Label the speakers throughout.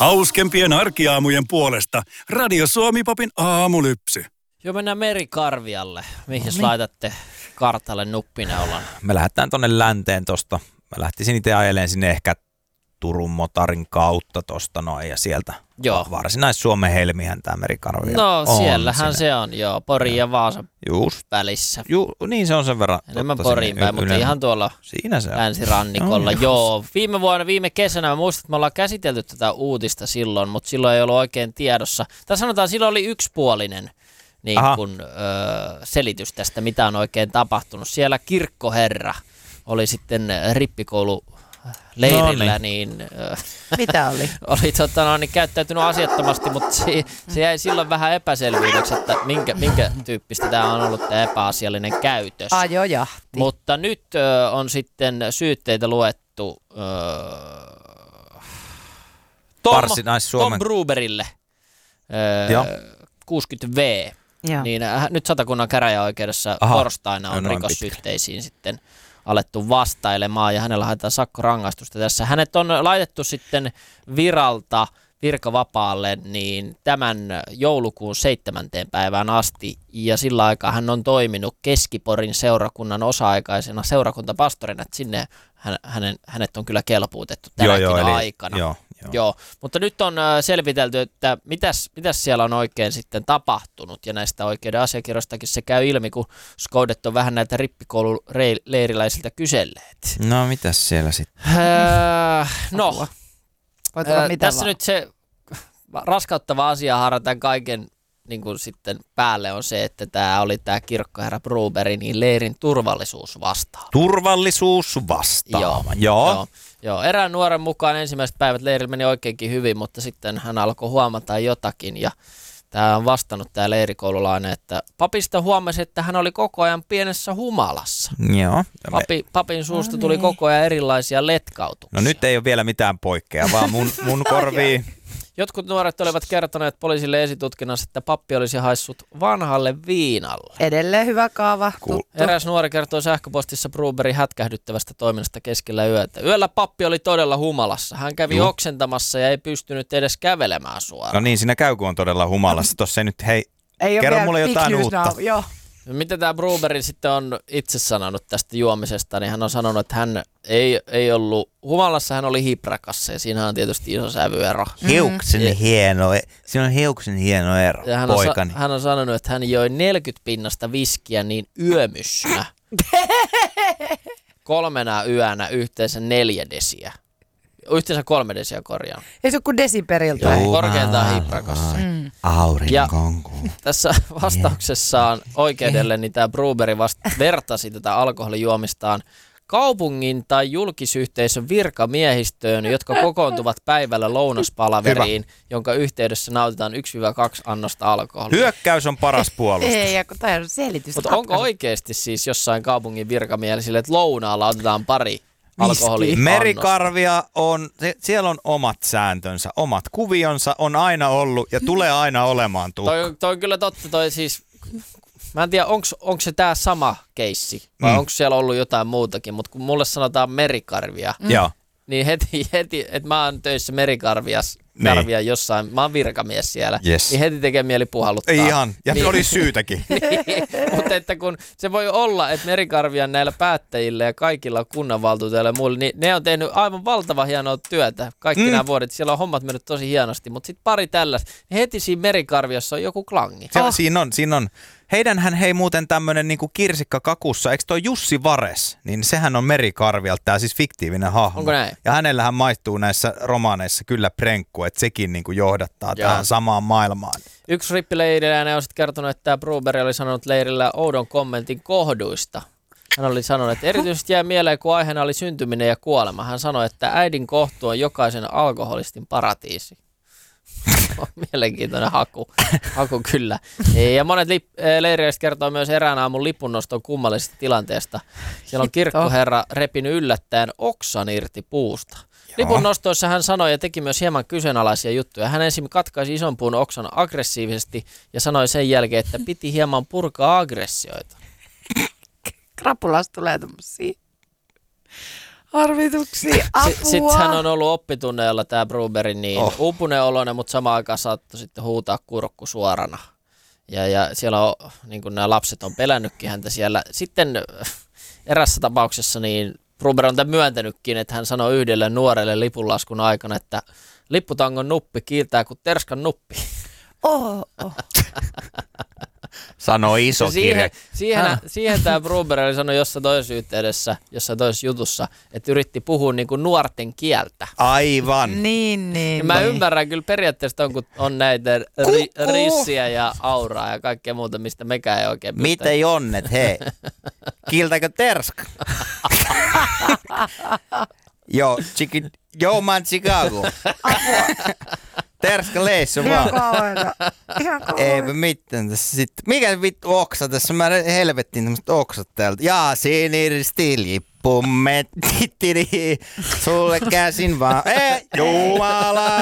Speaker 1: Hauskempien arkiaamujen puolesta Radio Suomi-popin aamulypsy.
Speaker 2: Joo, mennään Merikarvialle. Mihin laitatte kartalle nuppineulan?
Speaker 3: Me lähdetään tonne länteen tosta. Mä lähtisin itse ajelemaan sinne ehkä Turun Motarin kautta tosta noin ja sieltä.
Speaker 2: Joo.
Speaker 3: Varsinais-Suomen helmihän tää Merikarvia
Speaker 2: No
Speaker 3: on
Speaker 2: siellähän
Speaker 3: sinne.
Speaker 2: se on, joo. Porin ja Vaasan välissä.
Speaker 3: Niin se on sen verran.
Speaker 2: Enemmän Poriin päin, mutta ihan tuolla
Speaker 3: siinä se on.
Speaker 2: länsirannikolla. Joo, viime kesänä mä muistan, että me ollaan käsitelty tätä uutista silloin, mutta silloin ei ollut oikein tiedossa. Tai sanotaan, silloin oli yksipuolinen niin kun, selitys tästä, mitä on oikein tapahtunut. Siellä kirkkoherra oli sitten rippikoulu leirillä,
Speaker 4: mitä oli?
Speaker 2: Oli käyttäytynyt asiattomasti, mutta se jäi silloin vähän epäselvyydeksi, että minkä tyyppistä tämä on ollut tämä epäasiallinen käytös.
Speaker 4: Ajojahti.
Speaker 2: Mutta nyt on sitten syytteitä luettu Tom Bruberille 60V. Niin, nyt Satakunnan käräjäoikeudessa torstaina on rikossyytteisiin sitten alettu vastailemaan ja hänellä haetaan sakkorangaistusta tässä. Hänet on laitettu sitten viralta virkavapaalle niin tämän joulukuun 7. päivään asti ja sillä aikaa hän on toiminut Keski-Porin seurakunnan osa-aikaisena seurakuntapastorina, että sinne hänet on kyllä kelpuutettu tänäkin aikana. Joo, mutta nyt on selvitelty, että mitäs siellä on oikein sitten tapahtunut ja näistä oikeuden asiakirjoistakin se käy ilmi, kun Skoudet on vähän näitä rippikoululeiriläisiltä kyselleet.
Speaker 3: No mitäs siellä sitten?
Speaker 2: Tässä nyt se raskauttava asia harrataan kaiken niin kuin sitten päälle on se, että tämä oli tämä kirkkoherra Bruberi, niin leirin turvallisuus vastaava.
Speaker 3: Turvallisuus vastaava,
Speaker 2: Joo, erään nuoren mukaan ensimmäiset päivät leirillä meni oikeinkin hyvin, mutta sitten hän alkoi huomata jotakin ja tämä on vastannut tämä leirikoululainen, että papista huomasi, että hän oli koko ajan pienessä humalassa.
Speaker 3: Joo.
Speaker 2: Papin suusta tuli koko ajan erilaisia letkautuksia.
Speaker 3: No nyt ei ole vielä mitään poikkeavaa mun korviin.
Speaker 2: Jotkut nuoret olivat kertoneet poliisille esitutkinnassa, että pappi olisi haissut vanhalle viinalle.
Speaker 4: Edelleen hyvä kaava.
Speaker 2: Eräs nuori kertoi sähköpostissa Bruberin hätkähdyttävästä toiminnasta keskellä yötä. Yöllä pappi oli todella humalassa. Hän kävi oksentamassa ja ei pystynyt edes kävelemään suoraan.
Speaker 3: No niin, siinä käy, kun on todella humalassa. Tossa ei nyt, kerro mulle jotain uutta.
Speaker 2: Mitä tämä Bruberi sitten on itse sanonut tästä juomisesta, niin hän on sanonut, että hän ei ollut humalassa, hän oli hiprakassa ja siinä on tietysti iso sävyero.
Speaker 3: Siinä on hiuksen hieno ero,
Speaker 2: ja
Speaker 3: poikani.
Speaker 2: Hän on sanonut, että hän joi 40 pinnasta viskiä niin yömyssynä. 3 yönä yhteensä 4 desiä. Yhteensä 3 desiä korjaan.
Speaker 4: Ei se ole kuin desiperiltä.
Speaker 2: Korkeintaan hiprakassa.
Speaker 3: Aurinkonku.
Speaker 2: Tässä vastauksessaan oikeudelle niin tämä Bruberi vertasi tätä alkoholijuomistaan kaupungin tai julkisyhteisön virkamiehistöön, jotka kokoontuvat päivällä lounaspalaveriin, jonka yhteydessä nautitaan 1-2 annosta alkoholia.
Speaker 3: Hyökkäys on paras puolustus.
Speaker 4: Ei, kun tämä on selitys.
Speaker 2: Mutta onko oikeasti siis jossain kaupungin virkamielisille, että lounaalla otetaan pari alkoholia?
Speaker 3: Merikarvia on, siellä on omat sääntönsä, omat kuvionsa on aina ollut ja tulee aina olemaan tukka.
Speaker 2: Toi on kyllä totta, mä en tiedä, onko se tää sama keissi vai onko siellä ollut jotain muutakin, mutta kun mulle sanotaan Merikarvia, niin heti että mä oon töissä Merikarvia jossain, mä oon virkamies siellä, niin heti tekee mieli puhalluttaa.
Speaker 3: Ihan, ja niin. Oli syytäkin.
Speaker 2: Mutta että kun se voi olla, että Merikarvian näillä päättäjillä ja kaikilla kunnanvaltuuteilla ja muilla, niin ne on tehnyt aivan valtavan hienoa työtä kaikki nämä vuodet. Siellä on hommat mennyt tosi hienosti, mutta sitten pari tällaista, niin heti siinä Merikarviassa on joku klangi.
Speaker 3: Siinä on. Heidänhän hei muuten tämmönen niinku kirsikka kakussa, eikö toi Jussi Vares, niin sehän on Merikarvialta, tää siis fiktiivinen hahmo.
Speaker 2: Onko näin?
Speaker 3: Ja hänellähän maistuu näissä romaaneissa kyllä prenkku, että sekin niinku johdattaa tähän samaan maailmaan.
Speaker 2: Yksi rippileiriläinen on sitten kertonut, että tämä Bruberi oli sanonut leirillä oudon kommentin kohduista. Hän oli sanonut, että erityisesti jäi mieleen, kun aiheena oli syntyminen ja kuolema. Hän sanoi, että äidin kohtu on jokaisen alkoholistin paratiisi. Mielenkiintoinen haku kyllä. Ja monet leiriläiset kertoo myös erään aamun lipunnoston kummallisesta tilanteesta. Siellä on kirkkoherra repinyt yllättäen oksan irti puusta. Lipunnostoissa hän sanoi ja teki myös hieman kyseenalaisia juttuja. Hän ensin katkaisi ison puun oksan aggressiivisesti ja sanoi sen jälkeen, että piti hieman purkaa aggressioita.
Speaker 4: Krapulasta tulee tommosia. Harvituksia, apua.
Speaker 2: Sitten hän on ollut oppitunneilla tämä Bruberi niin uupuneen oloinen, mutta samaan aikaan saattoi sitten huutaa kurkku suorana. Ja siellä on, niin kuin nämä lapset on pelännytkin häntä siellä. Sitten erässä tapauksessa niin Bruber on tämän myöntänytkin, että hän sanoi yhdelle nuorelle lipunlaskun aikana, että lipputangon nuppi kiiltää kuin terskan nuppi.
Speaker 3: Sanoo iso kirja.
Speaker 2: Siihen tämä Bruber oli sanonut jossain toisessa yhteydessä, jossain toisessa jutussa, että yritti puhua niin kuin nuorten kieltä.
Speaker 3: Aivan.
Speaker 4: Niin.
Speaker 2: Mä ymmärrän kyllä periaatteessa, kun on näitä rissiä ja auraa ja kaikkea muuta, mistä mekään ei oikein pyytä.
Speaker 3: Miten jonnet, hei? Kiiltäkö terska? Joo, man Chicago. Terska leissu vaan.
Speaker 4: Ihan kauheeta.
Speaker 3: Eipä mitään tässä sitten. Mikä vittu oksa tässä? Mä helvettiin tämmöset oksat täältä. Jaa, siniristilipumme. Tittiri. Sulle käsin vaan. Jumala.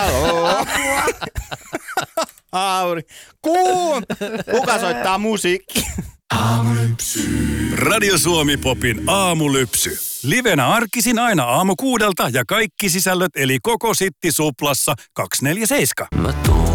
Speaker 3: Auri. Kuka soittaa musiikki?
Speaker 1: Aamulypsy. Radio Suomi Popin aamulypsy. Livenä arkisin aina aamu 6 ja kaikki sisällöt eli koko Sitti Suplassa 247.